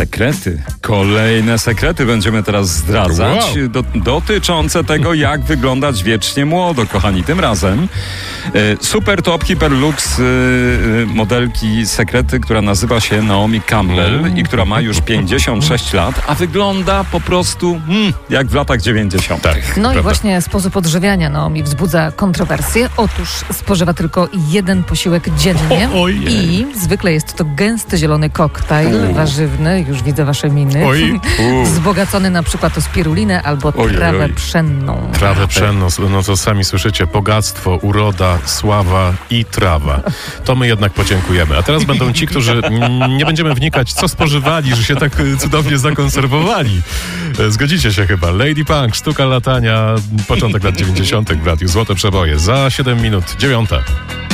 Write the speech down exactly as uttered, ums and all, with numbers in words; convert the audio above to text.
Sekrety. Kolejne sekrety będziemy teraz zdradzać Wow. do, dotyczące tego, jak wyglądać wiecznie młodo, kochani. Tym razem e, super top hiperlux e, modelki sekrety, która nazywa się Naomi Campbell Mm. i która ma już pięćdziesiąt sześć lat, a wygląda po prostu mm, jak w latach dziewięćdziesiątych. Tak, No prawda. i właśnie sposób odżywiania Naomi wzbudza kontrowersje. Otóż spożywa tylko jeden posiłek dziennie O, ojej. i zwykle jest to gęsty zielony koktajl U. warzywny, już widzę wasze miny, Oj. U. wzbogacony na przykład o spirulinę albo Ojej, trawę oj. pszenną. Trawę pszenną, no to sami słyszycie, bogactwo, uroda, sława i trawa. To my jednak podziękujemy. A teraz będą ci, którzy mm, nie będziemy wnikać, co spożywali, że się tak y, cudownie zakonserwowali. E, Zgodzicie się chyba. Lady Punk, sztuka latania, początek lat dziewięćdziesiątych w radiu Złote Przeboje. Za siedem minut, dziewiąta.